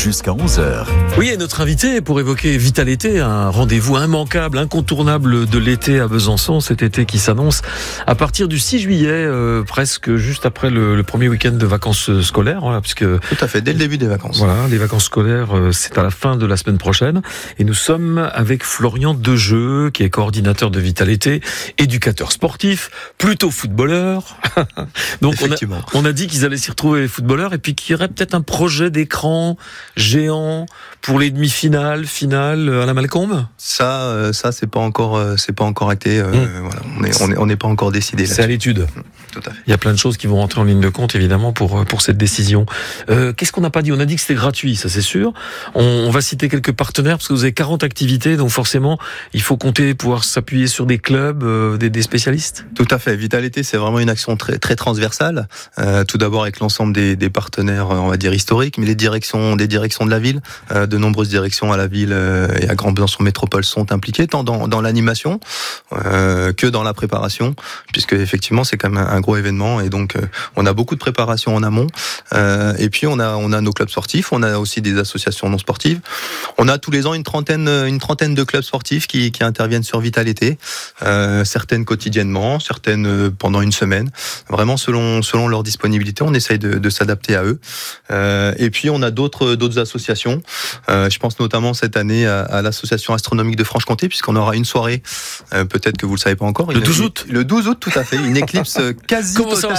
jusqu'à 11h. Oui, et notre invité pour évoquer Vitalité, un rendez-vous immanquable, incontournable de l'été à Besançon, cet été qui s'annonce à partir du 6 juillet, presque juste après le premier week-end de vacances scolaires. Voilà, puisque tout à fait, dès le début des vacances. Voilà, les vacances scolaires, c'est à la fin de la semaine prochaine. Et nous sommes avec Florian Dejeu, qui est coordinateur de Vitalité, éducateur sportif, plutôt footballeur. Donc on a dit qu'ils allaient s'y retrouver, les footballeurs, et puis qu'il y aurait peut-être un projet d'écran géant pour les demi-finales, finales à la Malcombe. Ça c'est pas encore acté. Voilà, on n'est pas encore décidé. C'est à l'étude. Tout à fait. Il y a plein de choses qui vont rentrer en ligne de compte, évidemment, pour cette décision. Qu'est-ce qu'on n'a pas dit ? On a dit que c'était gratuit, ça c'est sûr. On va citer quelques partenaires, parce que vous avez 40 activités, donc forcément, il faut compter, pouvoir s'appuyer sur des clubs, des spécialistes. Tout à fait. Vitalité, c'est vraiment une action très, très transversale. Tout d'abord avec l'ensemble des partenaires, on va dire historiques, mais des directions de la ville. De nombreuses directions à la ville et à Grand Besançon Métropole sont impliquées, tant dans l'animation que dans la préparation, puisque effectivement c'est quand même un gros événement, et donc on a beaucoup de préparation en amont. Et puis on a nos clubs sportifs, on a aussi des associations non sportives. On a tous les ans une trentaine de clubs sportifs qui interviennent sur Vitalité, certaines quotidiennement, certaines pendant une semaine, vraiment selon leur disponibilité. On essaye de s'adapter à eux. Et puis on a d'autres associations. Je pense notamment cette année à l'association astronomique de Franche-Comté, puisqu'on aura une soirée, peut-être que vous le savez pas encore. Le 12 août. Le 12 août, tout à fait. Une éclipse quasi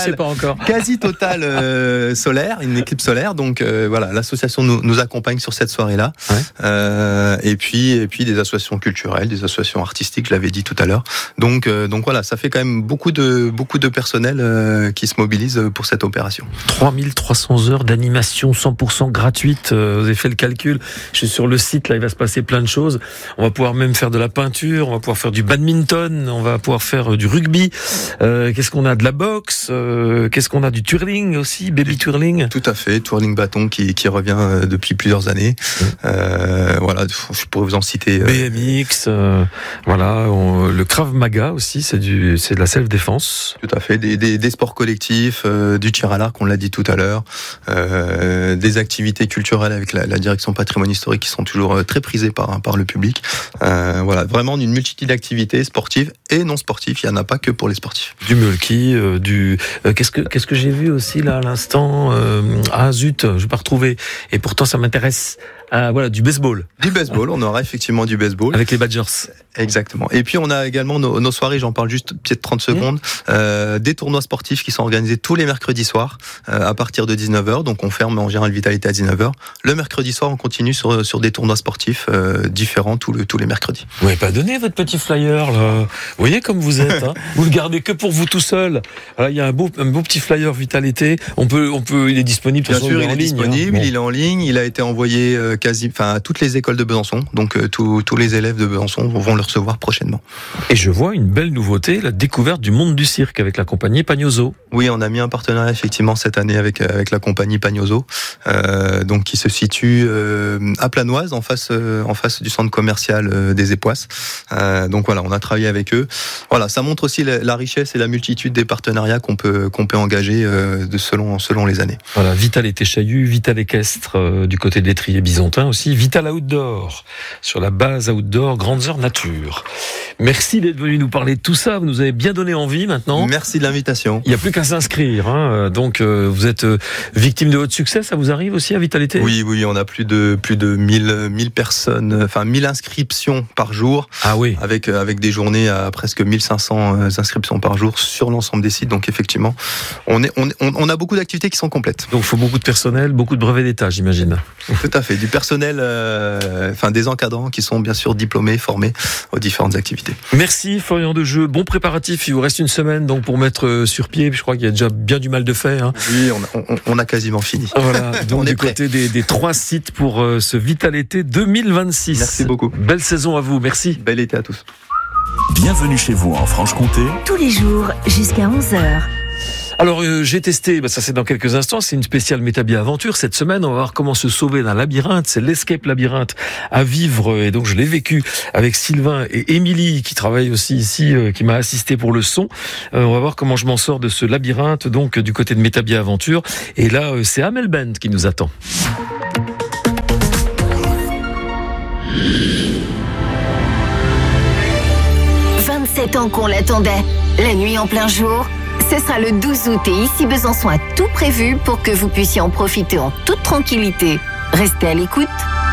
totale solaire, une éclipse solaire. Donc voilà, l'association nous accompagne sur cette soirée-là. Ouais. Et puis des associations culturelles, des associations artistiques, je l'avais dit tout à l'heure. Donc voilà, ça fait quand même beaucoup de personnel qui se mobilise pour cette opération. 3300 heures d'animation 100% gratuite. Vous avez fait le calcul. Je suis sur le site, là, il va se passer plein de choses. On va pouvoir même faire de la peinture, on va pouvoir faire du badminton, on va pouvoir faire du rugby. Qu'est-ce qu'on a ? De la boxe. Qu'est-ce qu'on a ? Du twirling aussi, baby twirling. Tout à fait, twirling bâton qui revient depuis plusieurs années. Voilà, je pourrais vous en citer. BMX, voilà, le Krav Maga aussi, c'est de la self-défense. Tout à fait, des sports collectifs, du tir à l'arc, on l'a dit tout à l'heure, des activités culturelles avec la direction patrimoine historique qui sont toujours très prisées par le public. Voilà, vraiment une multitude d'activités sportives et non sportives. Il n'y en a pas que pour les sportifs. Du mulki, qu'est-ce que j'ai vu aussi là à l'instant ? Zut, je vais pas retrouver. Et pourtant ça m'intéresse. Voilà, du baseball. Du baseball, on aura effectivement du baseball. Avec les Badgers. Exactement. Et puis on a également nos soirées, j'en parle juste peut-être 30 secondes, des tournois sportifs qui sont organisés tous les mercredis soirs à partir de 19h. Donc on ferme en général Vitalité à 19h. Le mercredi soir, on continue sur des tournois sportifs différents tous les mercredis. Vous n'avez pas donné votre petit flyer là. Vous voyez comme vous êtes. Hein. Vous le gardez que pour vous tout seul. Voilà, il y a un beau petit flyer Vitalité. On peut, il est disponible. Bien sûr, il est disponible. Il est en ligne. Il a été envoyé à toutes les écoles de Besançon. Donc tous les élèves de Besançon vont le recevoir prochainement. Et je vois une belle nouveauté, la découverte du monde du cirque avec la compagnie Pagnoso. Oui, on a mis un partenariat effectivement cette année avec la compagnie Pagnoso, donc qui se situe à Planoise, en face du centre commercial des Époisses. Donc voilà, on a travaillé avec eux. Voilà, ça montre aussi la richesse et la multitude des partenariats qu'on peut engager selon les années. Voilà, Vitalité Chaillu, Vital Équestre du côté de l'Étrier Bisontin aussi, Vital Outdoor sur la base outdoor Grandes Heures Nature. Merci d'être venu nous parler de tout ça. Vous nous avez bien donné envie maintenant. Merci de l'invitation. Il n'y a plus qu'à s'inscrire. Hein. Donc vous êtes victime de votre succès. Ça vous arrive aussi à Vitalité ? Oui, on a plus de 1000 personnes, 1000 inscriptions par jour. Ah oui. Avec des journées à presque 1500 inscriptions par jour sur l'ensemble des sites. Donc effectivement, on a beaucoup d'activités qui sont complètes. Donc il faut beaucoup de personnel, beaucoup de brevets d'État, j'imagine. Tout à fait, du personnel, des encadrants qui sont bien sûr diplômés, formés aux différentes activités. Merci Florian Dejeu, bon préparatif, il vous reste une semaine donc pour mettre sur pied, je crois qu'il y a déjà bien du mal de fait. Hein. Oui, on a quasiment fini. Voilà, donc du côté des 3 sites pour ce Vitalité 2026. Merci beaucoup. Belle saison à vous, merci. Bel été à tous. Bienvenue chez vous en Franche-Comté. Tous les jours jusqu'à 11h. Alors j'ai testé, ça c'est dans quelques instants, c'est une spéciale Métabia Aventure. Cette semaine, on va voir comment se sauver d'un labyrinthe, c'est l'Escape Labyrinthe à vivre. Et donc je l'ai vécu avec Sylvain et Émilie qui travaillent aussi ici, qui m'a assisté pour le son. On va voir comment je m'en sors de ce labyrinthe, donc du côté de Métabia Aventure. Et là, c'est Amel Bent qui nous attend. temps qu'on l'attendait. La nuit en plein jour, ce sera le 12 août et ici Besançon a tout prévu pour que vous puissiez en profiter en toute tranquillité. Restez à l'écoute.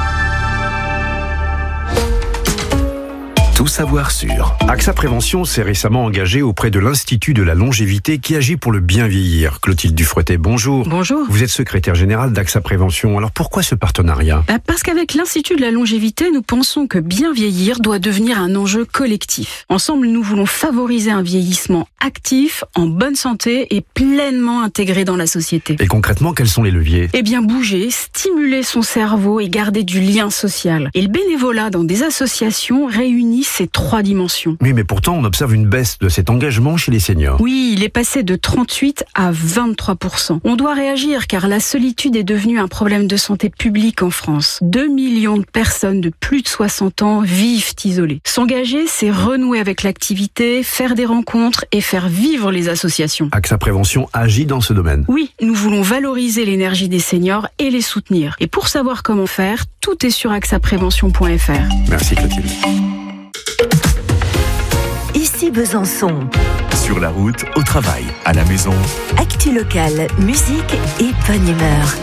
Tout savoir sur AXA Prévention s'est récemment engagé auprès de l'Institut de la longévité qui agit pour le bien vieillir. Clotilde Dufretet, bonjour. Bonjour. Vous êtes secrétaire générale d'AXA Prévention. Alors pourquoi ce partenariat ? Parce qu'avec l'Institut de la longévité, nous pensons que bien vieillir doit devenir un enjeu collectif. Ensemble, nous voulons favoriser un vieillissement actif, en bonne santé et pleinement intégré dans la société. Et concrètement, quels sont les leviers ? Eh bien, bouger, stimuler son cerveau et garder du lien social. Et le bénévolat dans des associations réunit ces 3 dimensions. Oui, mais pourtant, on observe une baisse de cet engagement chez les seniors. Oui, il est passé de 38 à 23%. On doit réagir car la solitude est devenue un problème de santé publique en France. 2 millions de personnes de plus de 60 ans vivent isolées. S'engager, c'est renouer avec l'activité, faire des rencontres et faire vivre les associations. AXA Prévention agit dans ce domaine. Oui, nous voulons valoriser l'énergie des seniors et les soutenir. Et pour savoir comment faire, tout est sur axaprévention.fr. Merci Clotilde. Ici Besançon. Sur la route, au travail, à la maison. Actu locale, musique et bonne humeur.